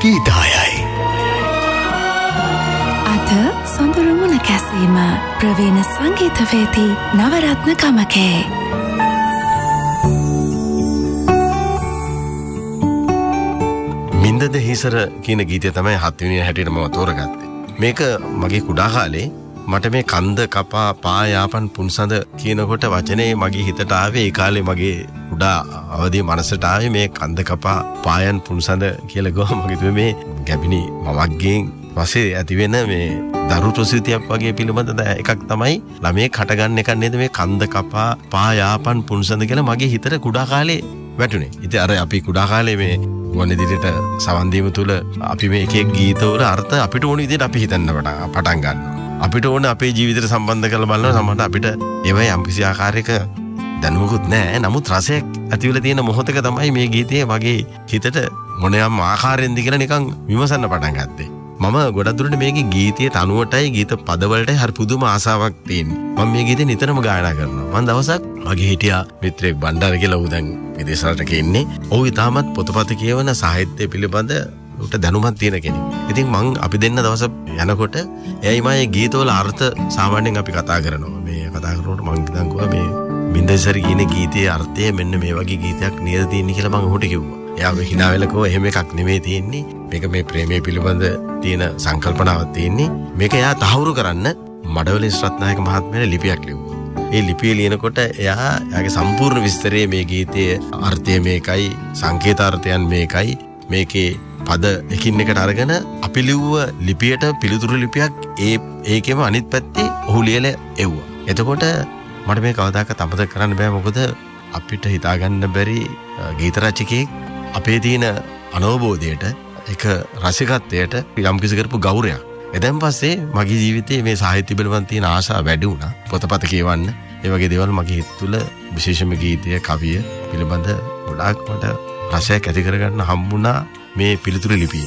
ගීතායයි. අද සොඳුරු මුණ කැසීම ප්‍රවීණ සංගීතවේදී නවරත්න ගමකේ. මින්දද හිසර කියන ගීතය තමයි 7 වෙනි හැටියට මම තෝරගත්තේ. මේක මගේ කුඩා කාලේ මට මේ කන්ද කපා පා යාපන් පුන්සඳ කියනකොට වචනේ මගේ හිතට ආවේ ඒ කාලේ මගේ කුඩා අවදී මනසට ආවේ මේ කන්ද කපා පායන් පුන්සඳ කියලා ගොම මගේ තුමේ මේ ගැබිනි මවක්ගෙන් පස්සේ ඇති වෙන මේ දරු ප්‍රසූතියක් වගේ පිළිබඳ එකක් තමයි ළමයේ කට ගන්න එක නේද මේ කන්ද කපා පා යාපන් පුන්සඳ කියලා මගේ හිතට කුඩා කාලේ වැටුනේ. ඉතින් අර අපි කුඩා කාලේ මේ වනිදිරියට සවන් දීම තුල අපි මේ එක එක ගීතවල අර්ථ අපිට ඕන විදිහට අපි හිතන්න පටන් ගන්නවා. අපිට ඕන අපේ ජීවිතයට සම්බන්ධ කරලා බලනවා. සමහරවිට අපිට ඒවයි යම්කිසි ආකාරයක දැනුමකුත් නැහැ. නමුත් රසයක් ඇති වෙලා තියෙන මොහොතක තමයි මේ ගීතයේ මගේ හිතට මොනියම් ආකාරයෙන්ද කියලා නිකන් විමසන්න පටන් ගත්තේ. මම ගොඩක් දුරට මේකේ ගීතයේ තනුවටයි ගීත පදවලටයි හරි පුදුම ආසාවක් තියෙනවා. මම මේ ගීතේ නිතරම ගායනා කරනවා. මම දවසක් මගේ හිටියා මිත්‍රෙක් බණ්ඩාර කියලා ඌ දැන් විදේශ රටක ඉන්නේ. ඌ ඊටමත් පොතපත කියවන සාහිත්‍ය පිළිබඳ ඌට දැනුමක් තියෙන කෙනෙක්. ඉතින් මං අපි දෙන්න දවස යනකොට එයයි මගේ ගීතවල අර්ථ සාමාන්‍යයෙන් අපි කතා කරනවා. මේ කතා කරනකොට මං ඉතින් කිව්වා මේ මින්දසරි කියන ගීතයේ අර්ථය මෙන්න මේ වගේ ගීතයක් නේද තියෙන්නේ කියලා මං ඌට කිව්වා. එයා හිනා වෙලා කිව්වා එහෙම එකක් නෙමෙයි තියෙන්නේ. මේක මේ ප්‍රේමයේ පිළිබඳ තියෙන සංකල්පනාවක් තියෙන්නේ. මේක එයා තහවුරු කරන්න මඩවල රත්නායක මහත්මයාට ලිපියක් ලිව්වා. ඒ ලිපිය ලියනකොට එයාගේ සම්පූර්ණ විස්තරය මේ ගීතයේ අර්ථය මේකයි, සංකේතාර්ථයන් මේකයි, මේකේ පද එකින් එකට අරගෙන අපි ලිව්ව ලිපියට පිළිතුරු ලිපියක් ඒකෙම අනිත් පැත්තේ ඔහු ලියලා එව්වා. එතකොට මට මේ කවදාකවත් අමතක කරන්න බෑ. මොකද අපිට හිතා ගන්න බැරි ගීත රචකයෙක් අපේ තියෙන අනවබෝධයට ඒක රසිකත්වයට යම්කිසි කරපු ගෞරවයක්. එදන් පස්සේ මගේ ජීවිතයේ මේ සාහිත්‍ය පිළිබඳ තියෙන ආශාව වැඩි වුණා. පොතපත කියවන්න. ඒ වගේ දේවල් මගේ හිත තුළ විශේෂම ගීතය, කවිය පිළිබඳ ගොඩාක් මට රසයක් ඇති කරගන්න හම්බුණා මේ පිළිතුරු ලිපිය.